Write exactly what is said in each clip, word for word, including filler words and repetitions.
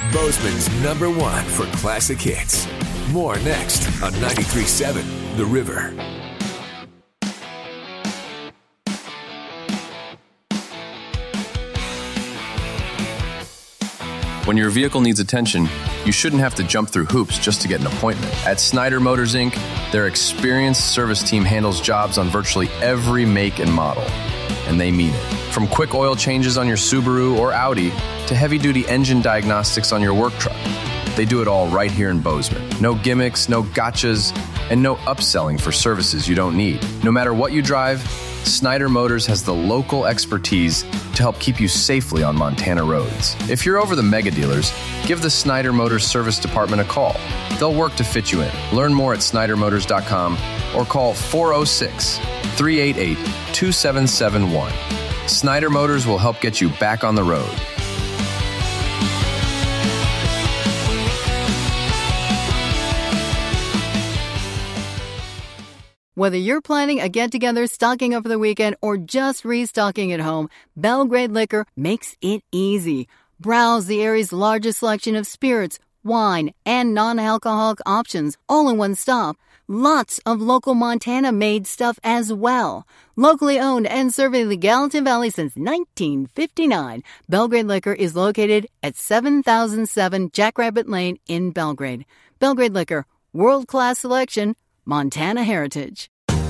Bozeman's number one for classic hits. More next on ninety-three point seven The River. When your vehicle needs attention, you shouldn't have to jump through hoops just to get an appointment. At Snyder Motors, Incorporated, their experienced service team handles jobs on virtually every make and model. And they mean it. From quick oil changes on your Subaru or Audi to heavy-duty engine diagnostics on your work truck. They do it all right here in Bozeman. No gimmicks, no gotchas, and no upselling for services you don't need. No matter what you drive, Snyder Motors has the local expertise to help keep you safely on Montana roads. If you're over the mega dealers, give the Snyder Motors Service Department a call. They'll work to fit you in. Learn more at snyder motors dot com or call four oh six, three eight eight, two seven seven one. Snyder Motors will help get you back on the road. Whether you're planning a get-together, stocking up for the weekend, or just restocking at home, Belgrade Liquor makes it easy. Browse the area's largest selection of spirits, wine, and non-alcoholic options, all in one stop. Lots of local Montana-made stuff as well. Locally owned and serving the Gallatin Valley since nineteen fifty-nine, Belgrade Liquor is located at seven thousand seven Jackrabbit Lane in Belgrade. Belgrade Liquor, world-class selection, Montana heritage.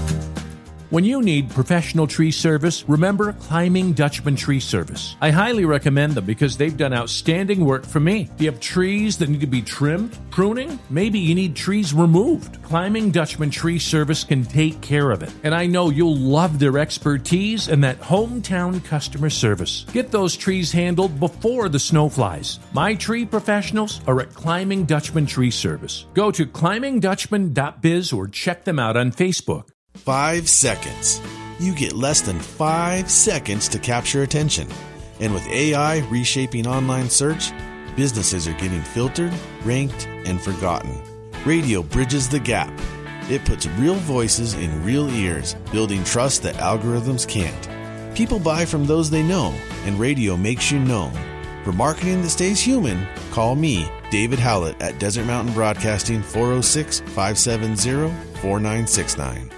When you need professional tree service, remember Climbing Dutchman Tree Service. I highly recommend them because they've done outstanding work for me. Do you have trees that need to be trimmed, pruning? Maybe you need trees removed. Climbing Dutchman Tree Service can take care of it. And I know you'll love their expertise and that hometown customer service. Get those trees handled before the snow flies. My tree professionals are at Climbing Dutchman Tree Service. Go to climbing dutchman dot biz or check them out on Facebook. Five seconds. You get less than five seconds to capture attention. And with A I reshaping online search, businesses are getting filtered, ranked, and forgotten. Radio bridges the gap. It puts real voices in real ears, building trust that algorithms can't. People buy from those they know, and radio makes you known. For marketing that stays human, call me, David Howlett, at Desert Mountain Broadcasting, four oh six, five seven zero, four nine six nine.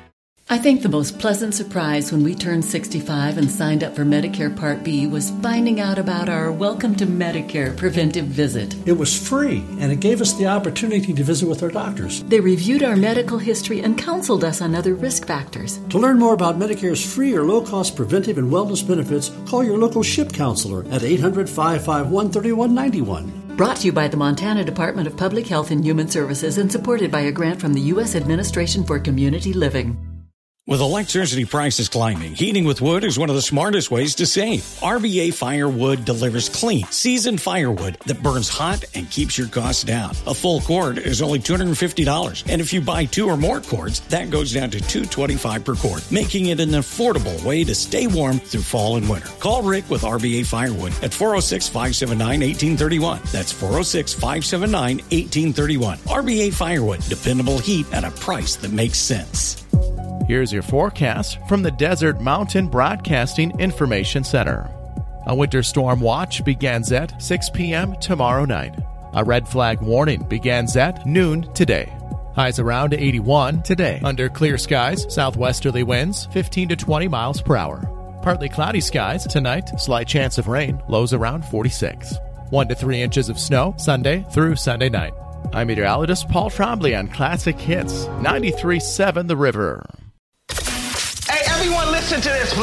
I think the most pleasant surprise when we turned sixty-five and signed up for Medicare Part B was finding out about our Welcome to Medicare preventive visit. It was free, and it gave us the opportunity to visit with our doctors. They reviewed our medical history and counseled us on other risk factors. To learn more about Medicare's free or low-cost preventive and wellness benefits, call your local SHIP counselor at eight hundred, five five one, three one nine one. Brought to you by the Montana Department of Public Health and Human Services and supported by a grant from the U S Administration for Community Living. With electricity prices climbing, heating with wood is one of the smartest ways to save. R V A Firewood delivers clean, seasoned firewood that burns hot and keeps your costs down. A full cord is only two hundred fifty dollars, and if you buy two or more cords, that goes down to two hundred twenty-five dollars per cord, making it an affordable way to stay warm through fall and winter. Call Rick with R V A Firewood at four oh six, five seven nine, one eight three one. That's four oh six, five seven nine, one eight three one. R V A Firewood, dependable heat at a price that makes sense. Here's your forecast from the Desert Mountain Broadcasting Information Center. A winter storm watch begins at six p.m. tomorrow night. A red flag warning begins at noon today. Highs around eighty-one today. Under clear skies, southwesterly winds fifteen to twenty miles per hour. Partly cloudy skies tonight, slight chance of rain, lows around forty-six. one to three inches of snow Sunday through Sunday night. I'm meteorologist Paul Trombley on Classic Hits ninety-three point seven The River. Hey, everyone, listen to this, please.